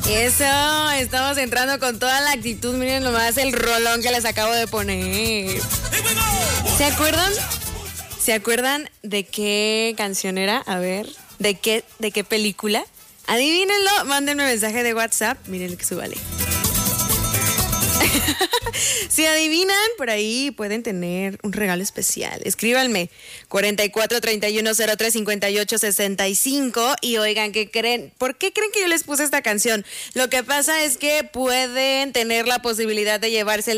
Eso, estamos entrando con toda la actitud. Miren nomás el rolón que les acabo de poner. ¿Se acuerdan? ¿Se acuerdan de qué canción era? A ver, ¿de qué película? Adivínenlo, mándenme mensaje de WhatsApp. Miren que súbale. Si adivinan, por ahí pueden tener un regalo especial. Escríbanme 44 31 03 58 65 y oigan, ¿qué creen? ¿Por qué creen que yo les puse esta canción? Lo que pasa es que pueden tener la posibilidad de llevarse